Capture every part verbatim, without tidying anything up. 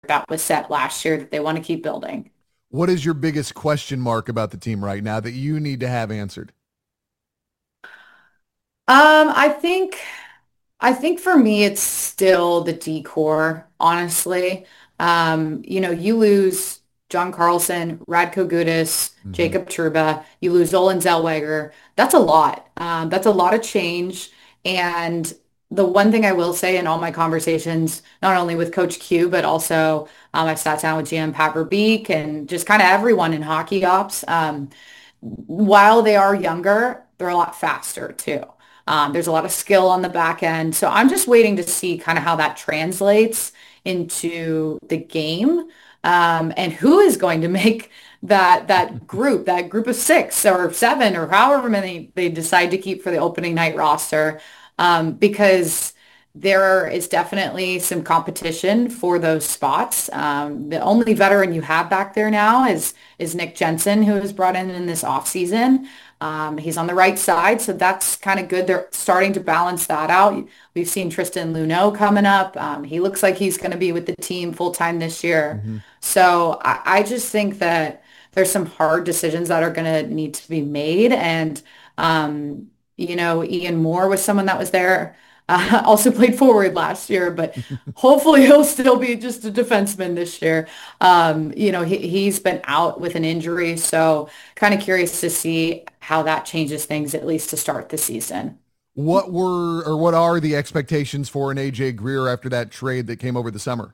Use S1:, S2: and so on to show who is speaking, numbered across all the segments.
S1: that was set last year that they want to keep building.
S2: What is your biggest question mark about the team right now that you need to have answered?
S1: Um, I think I think for me it's still the decor, honestly. Um, you know, you lose John Carlson, Radko Gudas,
S2: Hmm.
S1: Jacob Truba, you lose Olin Zellweger. That's a lot. Um, that's a lot of change. And the one thing I will say in all my conversations, not only with Coach Q, but also um, I've sat down with G M Pat Verbeek and just kind of everyone in hockey ops. Um, while they are younger, they're a lot faster too. Um, there's a lot of skill on the back end. So I'm just waiting to see kind of how that translates into the game, um, and who is going to make that that group, that group of six or seven or however many they decide to keep for the opening night roster. Um, because there is definitely some competition for those spots. Um, the only veteran you have back there now is is Nick Jensen, who was brought in in this offseason. Um, he's on the right side, so that's kind of good. They're starting to balance that out. We've seen Tristan Luneau coming up. Um, he looks like he's going to be with the team full time this year.
S2: Hmm.
S1: So I, I just think that there's some hard decisions that are going to need to be made. And, um, you know, Ian Moore was someone that was there, uh, also played forward last year, but hopefully he'll still be just a defenseman this year. Um, you know, he, he's been out with an injury, so kind of curious to see how that changes things, at least to start the season.
S2: What were or what are the expectations for an A J Greer after that trade that came over the summer?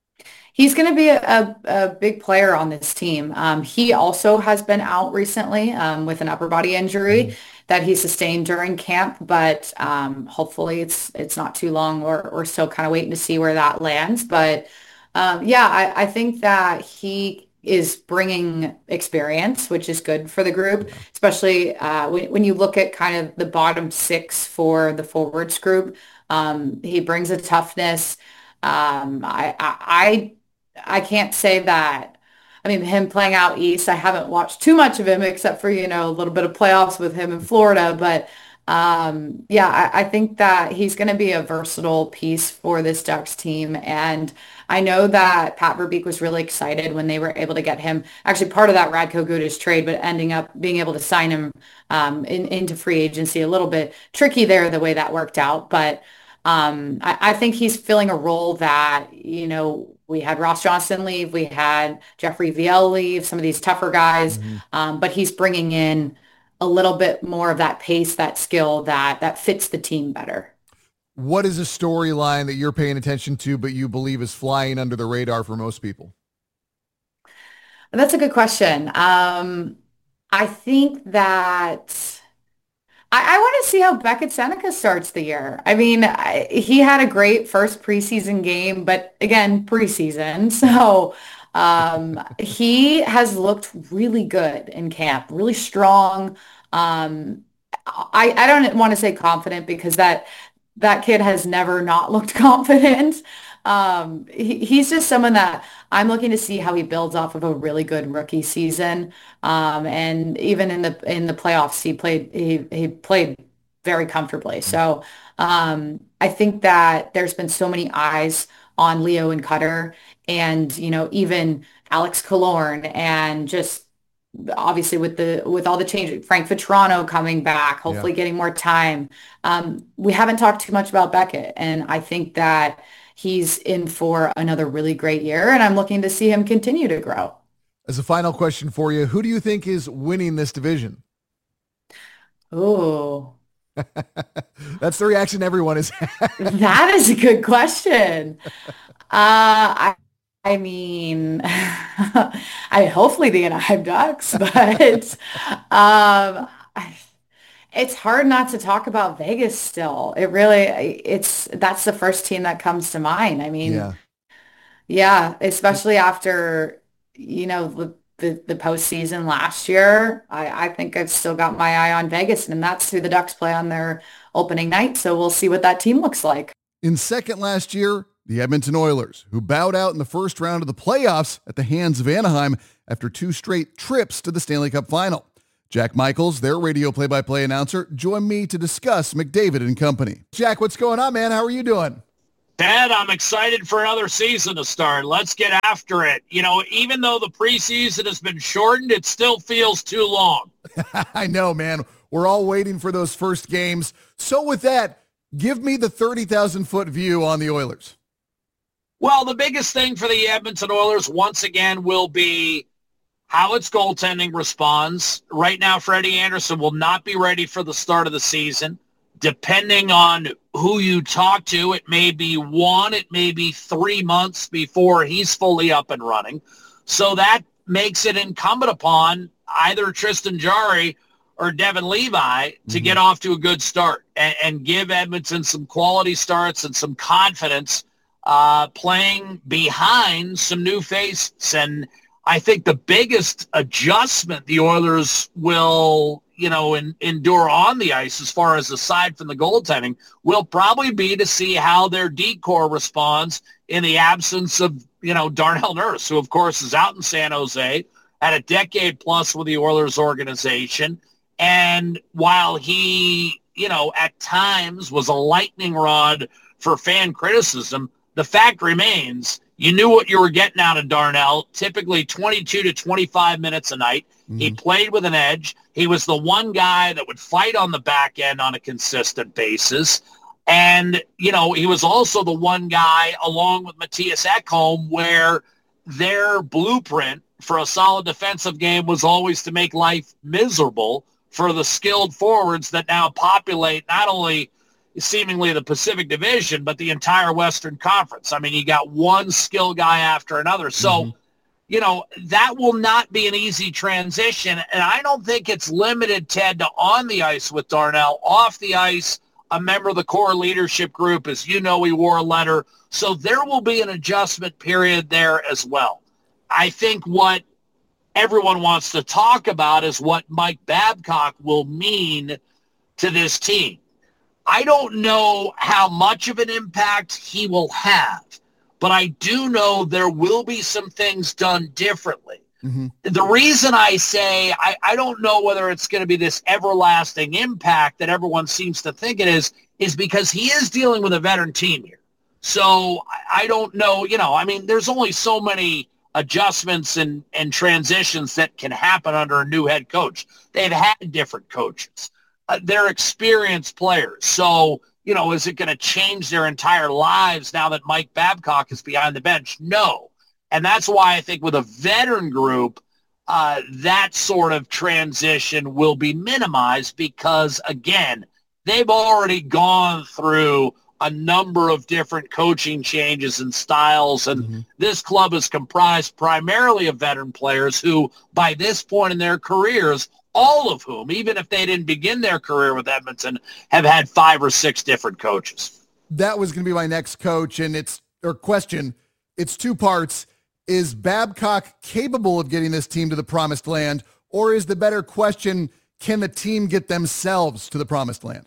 S1: He's going to be a, a, a big player on this team. Um, he also has been out recently um, with an upper body injury
S2: Mhm.
S1: that he sustained during camp, but um, hopefully it's it's not too long. We're, we're still kind of waiting to see where that lands. But um, yeah, I, I think that he is bringing experience, which is good for the group,
S2: Yeah.
S1: especially uh, when, when you look at kind of the bottom six for the forwards group. Um, he brings a toughness. Um, I, I, I can't say that. I mean, him playing out east, I haven't watched too much of him except for, you know, a little bit of playoffs with him in Florida. But um, yeah, I, I think that he's going to be a versatile piece for this Ducks team. And I know that Pat Verbeek was really excited when they were able to get him, actually part of that Radko Gudas trade, but ending up being able to sign him um, in, into free agency. A little bit tricky there, the way that worked out. But um, I, I think he's filling a role that, you know, we had Ross Johnston leave, we had Jeffrey Viel leave, some of these tougher guys,
S2: Mhm.
S1: um, but he's bringing in a little bit more of that pace, that skill that that fits the team better.
S2: What is a storyline that you're paying attention to, but you believe is flying under the radar for most people?
S1: That's a good question. Um, I think that I, I want to see how Beckett Seneca starts the year. I mean, I, he had a great first preseason game, but again, preseason. So um, he has looked really good in camp, really strong. Um, I, I don't want to say confident because that that kid has never not looked confident. Um, he, he's just someone that I'm looking to see how he builds off of a really good rookie season. Um, and even in the in the playoffs, he played he he played very comfortably. So um, I think that there's been so many eyes on Leo and Cutter, and you know even Alex Killorn, and just obviously with the with all the change, Frank Vetrano coming back,
S2: Yeah.
S1: hopefully getting more time. Um, we haven't talked too much about Beckett, and I think that he's in for another really great year, and I'm looking to see him continue to grow.
S2: As a final question for you, who do you think is winning this division?
S1: Oh,
S2: That's the reaction everyone is.
S1: that is a good question. Uh, I, I mean, I hopefully the Anaheim Ducks, but um, I, it's hard not to talk about Vegas still. It really, it's that's the first team that comes to mind. I mean,
S2: Yeah.
S1: yeah, especially after, you know, the the, the postseason last year. I, I think I've still got my eye on Vegas, and that's who the Ducks play on their opening night. So we'll see what that team looks like.
S2: In second last year, the Edmonton Oilers, who bowed out in the first round of the playoffs at the hands of Anaheim after two straight trips to the Stanley Cup final. Jack Michaels, their radio play-by-play announcer, joined me to discuss McDavid and company. Jack, what's going on, man? How are you doing?
S3: Ted, I'm excited for another season to start. Let's get after it. You know, even though the preseason has been shortened, it still feels too long.
S2: I know, man. We're all waiting for those first games. So with that, give me the thirty thousand foot view on the Oilers.
S3: Well, the biggest thing for the Edmonton Oilers, once again, will be how its goaltending responds. Right now, Freddie Anderson will not be ready for the start of the season. Depending on who you talk to, it may be one, it may be three months before he's fully up and running. So that makes it incumbent upon either Tristan Jarry or Devin Levi to mm-hmm. get off to a good start and, and give Edmonton some quality starts and some confidence uh, playing behind some new faces. And I think the biggest adjustment the Oilers will, you know, in, endure on the ice, as far as aside from the goaltending, will probably be to see how their D-core responds in the absence of, you know, Darnell Nurse, who, of course, is out in San Jose, had a decade plus with the Oilers organization. And while he, you know, at times was a lightning rod for fan criticism, the fact remains you knew what you were getting out of Darnell, typically twenty-two to twenty-five minutes a night. Mm-hmm. He played with an edge. He was the one guy that would fight on the back end on a consistent basis. And, you know, he was also the one guy, along with Matthias Ekholm, where their blueprint for a solid defensive game was always to make life miserable for the skilled forwards that now populate not only seemingly the Pacific Division, but the entire Western Conference. I mean, you got one skill guy after another. So, mm-hmm. you know, that will not be an easy transition. And I don't think it's limited, Ted, to on the ice with Darnell. Off the ice, a member of the core leadership group, as you know, he wore a letter. So there will be an adjustment period there as well. I think what everyone wants to talk about is what Mike Babcock will mean to this team. I don't know how much of an impact he will have, but I do know there will be some things done differently. Mm-hmm. The reason I say I, I don't know whether it's going to be this everlasting impact that everyone seems to think it is, is because he is dealing with a veteran team here. So I, I don't know, you know, I mean, there's only so many adjustments and, and transitions that can happen under a new head coach. They've had different coaches. Uh, they're experienced players. So, you know, is it going to change their entire lives now that Mike Babcock is behind the bench? No. And that's why I think with a veteran group, uh, that sort of transition will be minimized because, again, they've already gone through a number of different coaching changes and styles. And mm-hmm. this club is comprised primarily of veteran players who, by this point in their careers, all of whom, even if they didn't begin their career with Edmonton, have had five or six different coaches.
S2: That was going to be my next coach, and it's or question. It's two parts. Is Babcock capable of getting this team to the promised land, or is the better question, can the team get themselves to the promised land?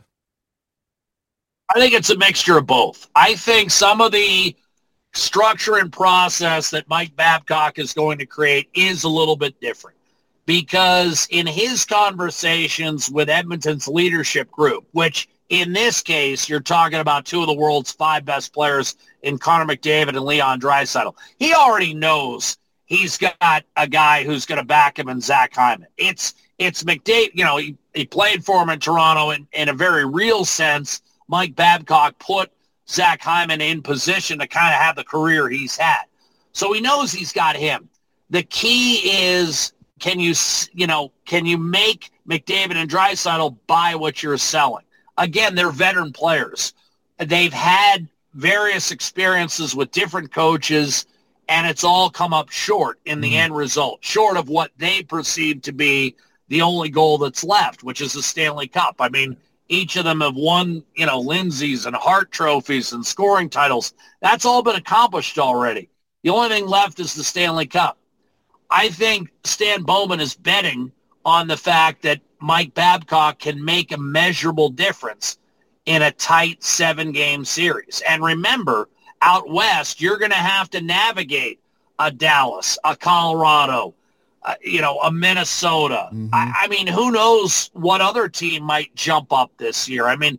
S3: I think it's a mixture of both. I think some of the structure and process that Mike Babcock is going to create is a little bit different. Because in his conversations with Edmonton's leadership group, which in this case, you're talking about two of the world's five best players in Connor McDavid and Leon Draisaitl, he already knows he's got a guy who's going to back him in Zach Hyman. It's it's McDavid, you know, he, he played for him in Toronto in, in a very real sense. Mike Babcock put Zach Hyman in position to kind of have the career he's had. So he knows he's got him. The key is, Can you, you know, can you make McDavid and Draisaitl buy what you're selling? Again, they're veteran players. They've had various experiences with different coaches, and it's all come up short in the mm-hmm. end result, short of what they perceive to be the only goal that's left, which is the Stanley Cup. I mean, each of them have won, you know, Lindsay's and Hart trophies and scoring titles. That's all been accomplished already. The only thing left is the Stanley Cup. I think Stan Bowman is betting on the fact that Mike Babcock can make a measurable difference in a tight seven-game series. And remember, out west, you're going to have to navigate a Dallas, a Colorado, uh, you know, a Minnesota. Mm-hmm. I, I mean, who knows what other team might jump up this year? I mean,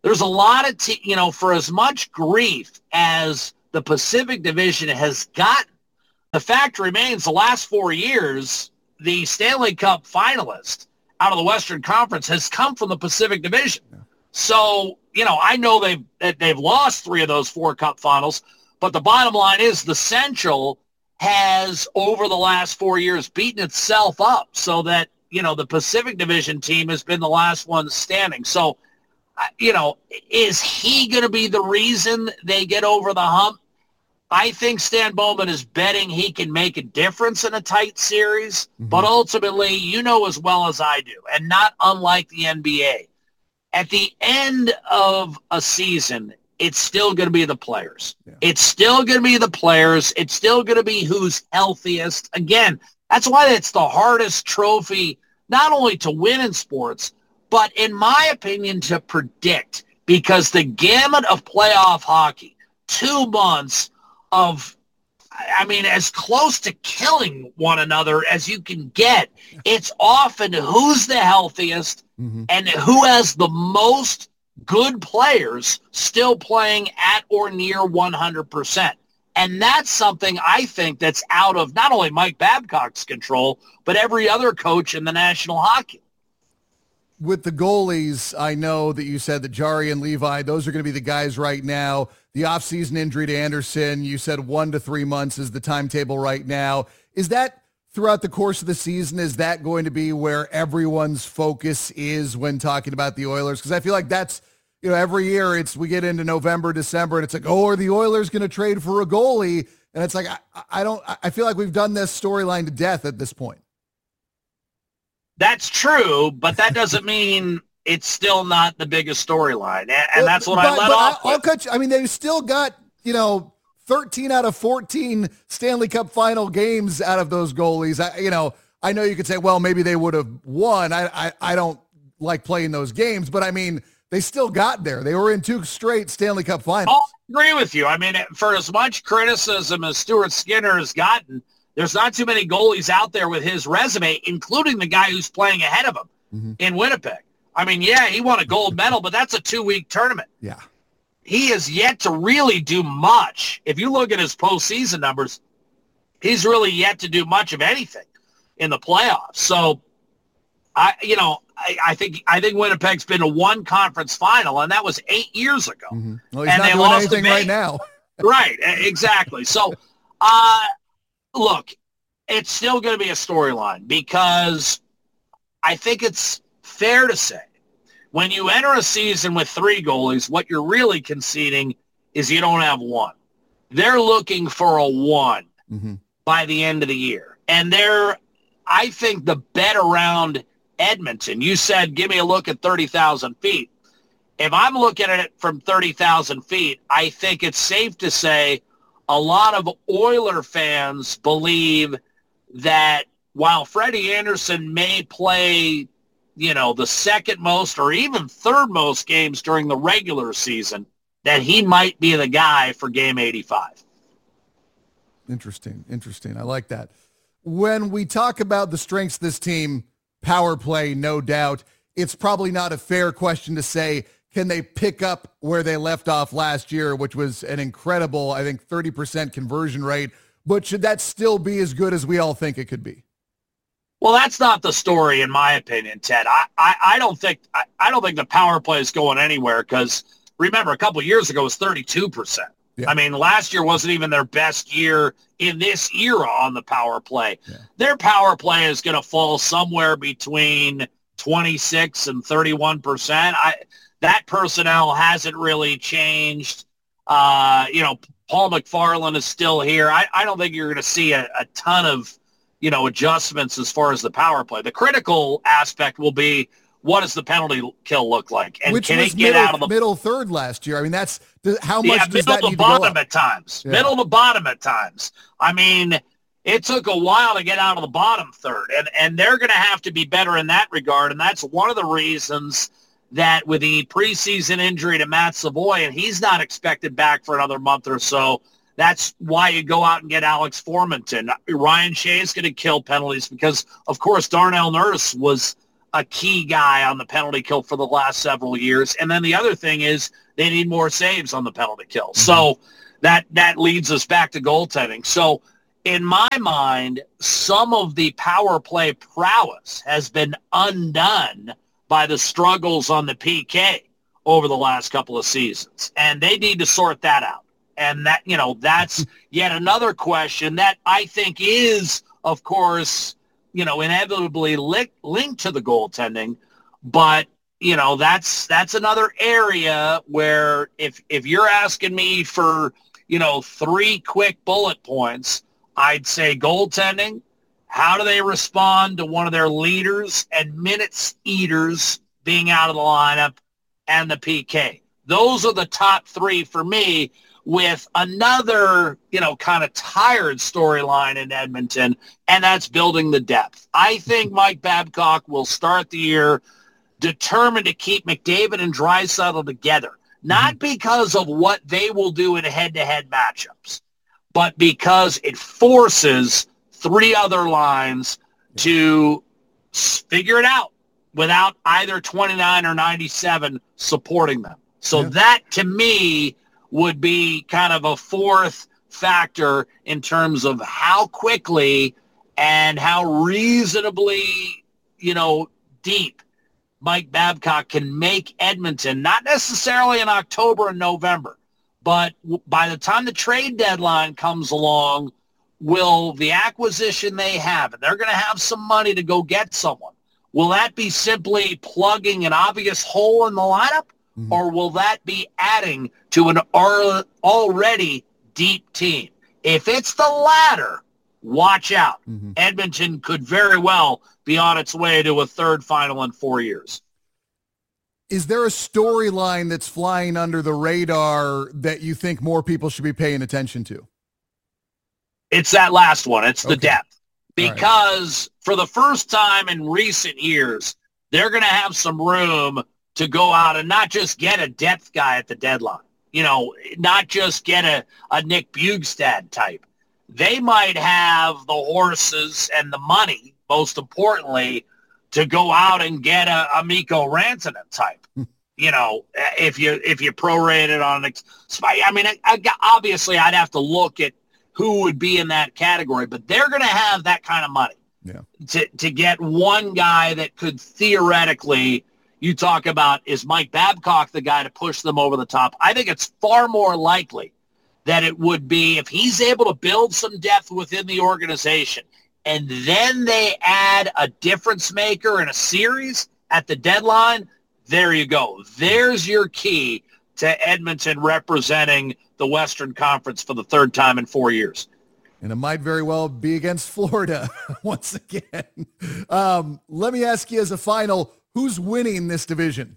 S3: there's a lot of, te- you know, for as much grief as the Pacific Division has gotten, the fact remains the last four years, the Stanley Cup finalist out of the Western Conference has come from the Pacific Division. Yeah. So, you know, I know they've, they've lost three of those four Cup finals, but the bottom line is the Central has, over the last four years, beaten itself up so that, you know, the Pacific Division team has been the last one standing. So, you know, is he going to be the reason they get over the hump? I think Stan Bowman is betting he can make a difference in a tight series, mm-hmm. but ultimately, you know as well as I do, and not unlike the N B A, at the end of a season, it's still going to be the players. Yeah. It's still going to be the players. It's still going to be who's healthiest. Again, that's why it's the hardest trophy, not only to win in sports, but in my opinion, to predict, because the gamut of playoff hockey, two months of, I mean, as close to killing one another as you can get, it's often who's the healthiest mm-hmm. and who has the most good players still playing at or near one hundred percent. And that's something I think that's out of not only Mike Babcock's control, but every other coach in the National Hockey.
S2: With the goalies, I know that you said that Jari and Levi, those are going to be the guys right now. The offseason injury to Anderson, you said one to three months is the timetable right now. Is that throughout the course of the season, is that going to be where everyone's focus is when talking about the Oilers? Because I feel like that's, you know, every year it's we get into November, December, and it's like, oh, are the Oilers going to trade for a goalie? And it's like, I, I don't, I feel like we've done this storyline to death at this point.
S3: That's true, but that doesn't mean it's still not the biggest storyline. And, and that's what
S2: but,
S3: I let
S2: but
S3: off
S2: I, I'll
S3: with.
S2: cut you. I mean, they've still got, you know, thirteen out of fourteen Stanley Cup final games out of those goalies. I, you know, I know you could say, well, maybe they would have won. I, I, I don't like playing those games, but I mean, they still got there. They were in two straight Stanley Cup finals.
S3: I agree with you. I mean, for as much criticism as Stuart Skinner has gotten, there's not too many goalies out there with his resume, including the guy who's playing ahead of him mm-hmm. in Winnipeg. I mean, yeah, he won a gold medal, but that's a two-week tournament.
S2: Yeah.
S3: He has yet to really do much. If you look at his postseason numbers, he's really yet to do much of anything in the playoffs. So, I, you know, I, I think I think Winnipeg's been to one conference final, and that was eight years ago.
S2: Mm-hmm. Well, he's
S3: and
S2: not
S3: they
S2: doing
S3: lost
S2: anything right now.
S3: Right, exactly. So, uh, look, it's still going to be a storyline because I think it's fair to say when you enter a season with three goalies, what you're really conceding is you don't have one. They're looking for a one mm-hmm. by the end of the year. And they're, I think, the bet around Edmonton. You said, give me a look at thirty thousand feet. If I'm looking at it from thirty thousand feet, I think it's safe to say a lot of Oiler fans believe that while Freddie Anderson may play, you know, the second most or even third most games during the regular season, that he might be the guy for game eighty-five.
S2: Interesting. Interesting. I like that. When we talk about the strengths of this team, power play, no doubt, it's probably not a fair question to say, can they pick up where they left off last year, which was an incredible, I think, thirty percent conversion rate, but should that still be as good as we all think it could be?
S3: Well, that's not the story, in my opinion, Ted. I, I, I don't think I, I don't think the power play is going anywhere because, remember, a couple of years ago it was thirty-two percent. Yeah. I mean, last year wasn't even their best year in this era on the power play. Yeah. Their power play is going to fall somewhere between twenty-six and thirty-one percent. I that personnel hasn't really changed. Uh, you know, Paul McFarland is still here. I, I don't think you're going to see a, a ton of, you know, adjustments as far as the power play. The critical aspect will be, what does the penalty kill look like? And
S2: Which
S3: can
S2: was
S3: it get
S2: middle,
S3: out of the
S2: middle third last year? I mean, that's how much
S3: yeah,
S2: does
S3: middle
S2: that
S3: to
S2: need to go
S3: bottom
S2: up?
S3: at times.
S2: Yeah.
S3: Middle to bottom at times. I mean, it took a while to get out of the bottom third, and and they're going to have to be better in that regard. And that's one of the reasons that with the preseason injury to Matt Savoy, and he's not expected back for another month or so. That's why you go out and get Alex Formenton. Ryan Shea is going to kill penalties because, of course, Darnell Nurse was a key guy on the penalty kill for the last several years. And then the other thing is they need more saves on the penalty kill. Mm-hmm. So that that leads us back to goaltending. So in my mind, some of the power play prowess has been undone by the struggles on the P K over the last couple of seasons. And they need to sort that out. And that, you know, that's yet another question that I think is, of course, you know, inevitably li- linked to the goaltending. But, you know, that's that's another area where if if you're asking me for, you know, three quick bullet points, I'd say goaltending. How do they respond to one of their leaders and minutes eaters being out of the lineup, and the P K? Those are the top three for me, with another, you know, kind of tired storyline in Edmonton, and that's building the depth. I think Mike Babcock will start the year determined to keep McDavid and Draisaitl together, not because of what they will do in head-to-head matchups, but because it forces three other lines to figure it out without either twenty-nine or ninety-seven supporting them. So yeah. that, to me, would be kind of a fourth factor in terms of how quickly and how reasonably, you know, deep Mike Babcock can make Edmonton, not necessarily in October and November, but by the time the trade deadline comes along, will the acquisition they have, and they're going to have some money to go get someone, will that be simply plugging an obvious hole in the lineup? Mm-hmm. Or will that be adding to an already deep team? If it's the latter, watch out. Mm-hmm. Edmonton could very well be on its way to a third final in four years.
S2: Is there a storyline that's flying under the radar that you think more people should be paying attention to?
S3: It's that last one. It's the
S2: okay.
S3: depth. Because right. for the first time in recent years, they're going to have some room to go out and not just get a depth guy at the deadline, you know, not just get a, a Nick Bjugstad type. They might have the horses and the money, most importantly, to go out and get a, a Mikko Rantanen type. You know, if you if you prorate it on, I mean, I, I, obviously I'd have to look at who would be in that category, but they're going to have that kind of money
S2: yeah.
S3: to to get one guy that could theoretically. You talk about, is Mike Babcock the guy to push them over the top? I think it's far more likely that it would be if he's able to build some depth within the organization and then they add a difference maker in a series at the deadline, there you go. There's your key to Edmonton representing the Western Conference for the third time in four years.
S2: And it might very well be against Florida once again. Um, let me ask you as a final, who's winning this division?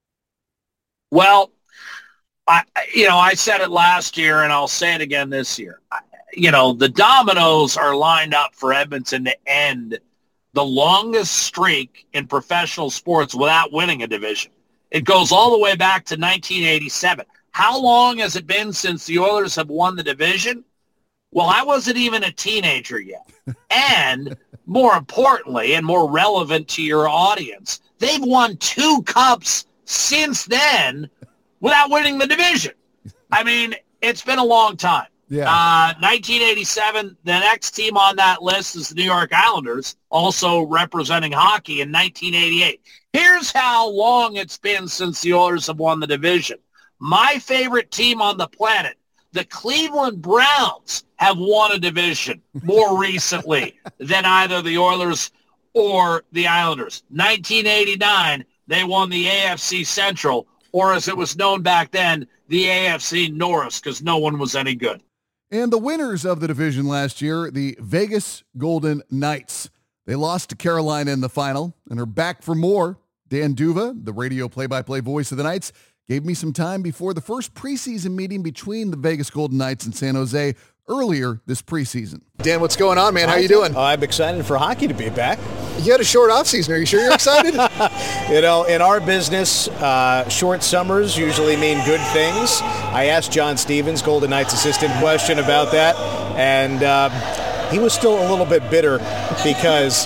S3: Well, I, you know, I said it last year, and I'll say it again this year. I, you know, the dominoes are lined up for Edmonton to end the longest streak in professional sports without winning a division. It goes all the way back to nineteen eighty-seven. How long has it been since the Oilers have won the division? Well, I wasn't even a teenager yet. And more importantly, and more relevant to your audience, they've won two cups since then without winning the division. I mean, it's been a long time.
S2: Yeah.
S3: Uh, nineteen eighty-seven, the next team on that list is the New York Islanders, also representing hockey in nineteen eighty-eight. Here's how long it's been since the Oilers have won the division. My favorite team on the planet, the Cleveland Browns, have won a division more recently than either the Oilers or the Islanders. nineteen eighty-nine, they won the A F C Central, or as it was known back then, the A F C Norris, because no one was any good.
S2: And the winners of the division last year, the Vegas Golden Knights. They lost to Carolina in the final and are back for more. Dan Duva, the radio play-by-play voice of the Knights, gave me some time before the first preseason meeting between the Vegas Golden Knights and San Jose earlier this preseason.
S4: Dan, what's going on, man? How you doing?
S5: I'm excited for hockey to be back.
S4: You had a short offseason. Are you sure you're excited?
S5: You know, in our business, uh, short summers usually mean good things. I asked John Stevens, Golden Knights assistant, question about that, and uh, he was still a little bit bitter because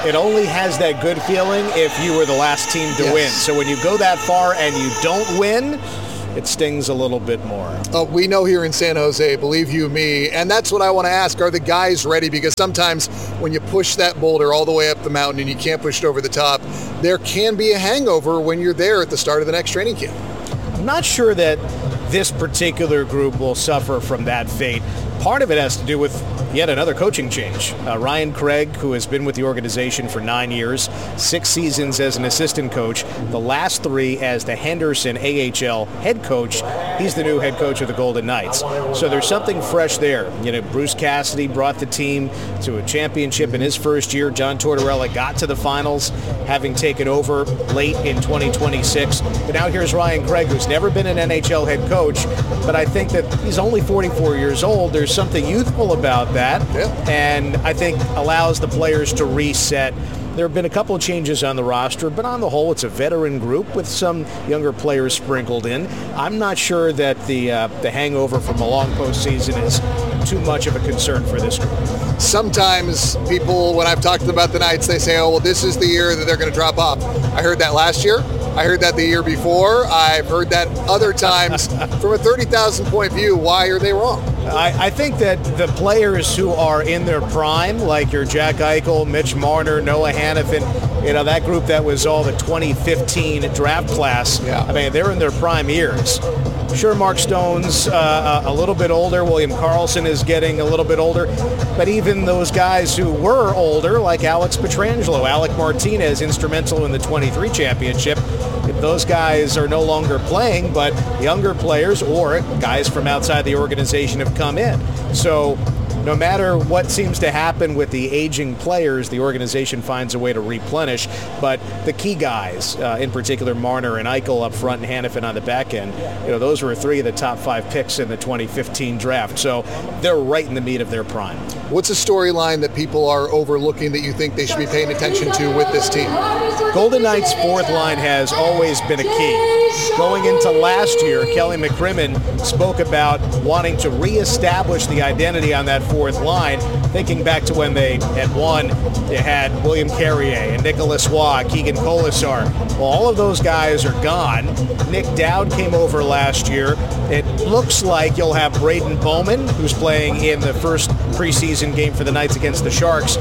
S5: it only has that good feeling if you were the last team to
S4: Yes.
S5: win. So when you go that far and you don't win, it stings a little bit more.
S4: Uh, we know here in San Jose, believe you me, and that's what I want to ask. Are the guys ready? Because sometimes when you push that boulder all the way up the mountain and you can't push it over the top, there can be a hangover when you're there at the start of the next training camp.
S5: I'm not sure that this particular group will suffer from that fate. Part of it has to do with yet another coaching change. Uh, Ryan Craig, who has been with the organization for nine years, six seasons as an assistant coach, the last three as the Henderson A H L head coach. He's the new head coach of the Golden Knights. So there's something fresh there. You know, Bruce Cassidy brought the team to a championship in his first year. John Tortorella got to the finals, having taken over late in twenty twenty-six. But now here's Ryan Craig, who's never been an N H L head coach, but I think that he's only forty-four years old. There's something youthful about that.
S4: Yeah.
S5: And I think allows the players to reset. There have been a couple of changes on the roster, but on the whole, it's a veteran group with some younger players sprinkled in. I'm not sure that the uh, the hangover from a long postseason is too much of a concern for this group.
S4: Sometimes people, when I've talked about the Knights, they say, oh, well, this is the year that they're going to drop off. I heard that last year. I heard that the year before. I've heard that other times. From a thirty thousand point view, why are they wrong?
S5: I, I think that the players who are in their prime, like your Jack Eichel, Mitch Marner, Noah Hannafin, you know, that group that was all the twenty fifteen draft class,
S4: Yeah.
S5: I mean, they're in their prime years. Sure, Mark Stone's uh, a little bit older. William Karlsson is getting a little bit older. But even those guys who were older, like Alex Pietrangelo, Alec Martinez, instrumental in the twenty-three championship, if those guys are no longer playing, but younger players or guys from outside the organization have come in. So no matter what seems to happen with the aging players, the organization finds a way to replenish. But the key guys, uh, in particular Marner and Eichel up front and Hannafin on the back end, you know, those were three of the top five picks in the twenty fifteen draft. So they're right in the meat of their prime.
S4: What's a storyline that people are overlooking that you think they should be paying attention to with this team?
S5: Golden Knights' fourth line has always been a key. Going into last year, Kelly McCrimmon spoke about wanting to reestablish the identity on that fourth line, thinking back to when they had won. They had William Carrier and Nicholas Waugh, Keegan Colasar. Well, all of those guys are gone. Nick Dowd came over last year. It looks like you'll have Braden Bowman, who's playing in the first preseason game for the Knights against the Sharks.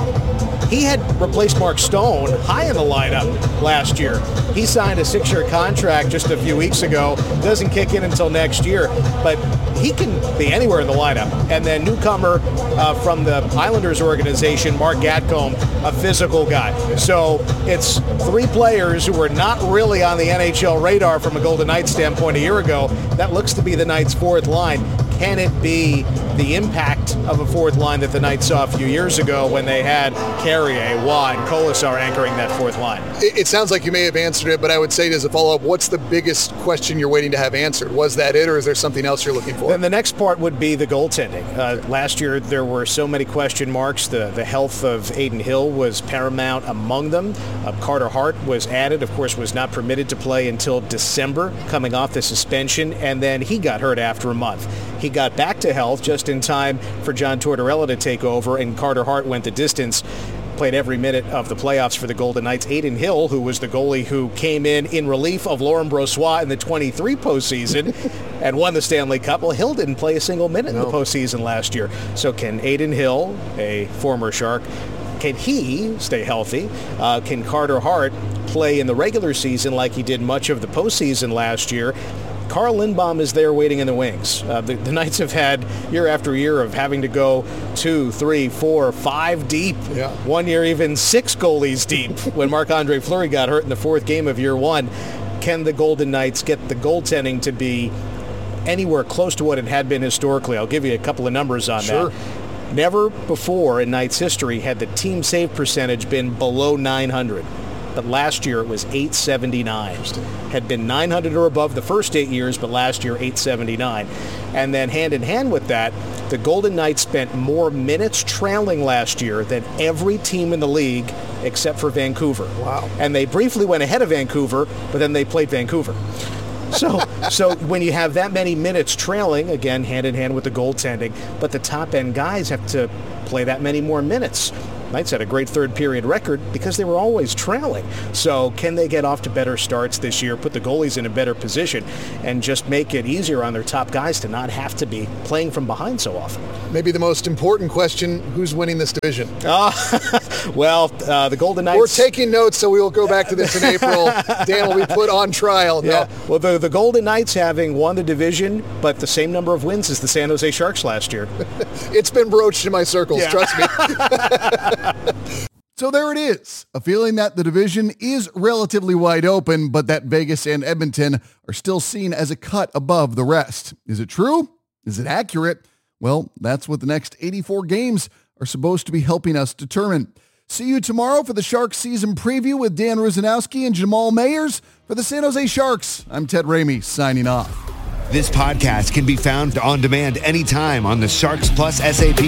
S5: He had replaced Mark Stone high in the lineup last year. He signed a six-year contract just a few weeks ago. Doesn't kick in until next year, but he can be anywhere in the lineup. And then newcomer uh, from the Islanders organization, Mark Gatcomb, a physical guy. So it's three players who were not really on the N H L radar from a Golden Knights standpoint a year ago. That looks to be the Knights' fourth line. Can it be the impact of a fourth line that the Knights saw a few years ago when they had Carrier, Waugh, and Colasar anchoring that fourth line?
S4: It, it sounds like you may have answered it, but I would say as a follow-up, what's the biggest question you're waiting to have answered? Was that it, or is there something else you're looking for?
S5: Then the next part would be the goaltending. Uh, last year, there were so many question marks. The, the health of Adin Hill was paramount among them. Uh, Carter Hart was added, of course, was not permitted to play until December, coming off the suspension, and then he got hurt after a month. He got back to health just in time for John Tortorella to take over, and Carter Hart went the distance, played every minute of the playoffs for the Golden Knights. Adin Hill, who was the goalie who came in in relief of Laurent Brossoit in the twenty-three postseason and won the Stanley Cup. Well, Hill didn't play a single minute no. in the postseason last year. So can Adin Hill, a former Shark, can he stay healthy? Uh, can Carter Hart play in the regular season like he did much of the postseason last year? Carl Lindbaum is there waiting in the wings. Uh, the, the Knights have had year after year of having to go two, three, four, five deep.
S4: Yeah.
S5: One year even six goalies deep when Marc-Andre Fleury got hurt in the fourth game of year one. Can the Golden Knights get the goaltending to be anywhere close to what it had been historically? I'll give you a couple of numbers on
S4: sure.
S5: that. Never before in Knights history had the team save percentage been below nine hundred. But last year it was eight seventy-nine. Had been nine hundred or above the first eight years, but last year eight seventy-nine. And then hand in hand with that, the Golden Knights spent more minutes trailing last year than every team in the league except for Vancouver.
S4: Wow.
S5: And they briefly went ahead of Vancouver, but then they played Vancouver. So so when you have that many minutes trailing, again, hand in hand with the goaltending, but the top-end guys have to play that many more minutes. Knights had a great third period record because they were always trailing. So can they get off to better starts this year, put the goalies in a better position, and just make it easier on their top guys to not have to be playing from behind so often?
S4: Maybe the most important question, who's winning this division?
S5: Uh, well, uh, the Golden Knights...
S4: We're taking notes, so we will go back to this in April. Dan will be put on trial. No.
S5: Yeah. Well, the, the Golden Knights having won the division, but the same number of wins as the San Jose Sharks last year.
S4: It's been broached in my circles, yeah. Trust me.
S2: So there it is, a feeling that the division is relatively wide open, but that Vegas and Edmonton are still seen as a cut above the rest. Is it true? Is it accurate? Well, that's what the next eighty-four games are supposed to be helping us determine. See you tomorrow for the Sharks season preview with Dan Ruzanowski and Jamal Mayers. For the San Jose Sharks, I'm Ted Ramey signing off.
S6: This podcast can be found on demand anytime on the Sharks Plus S A P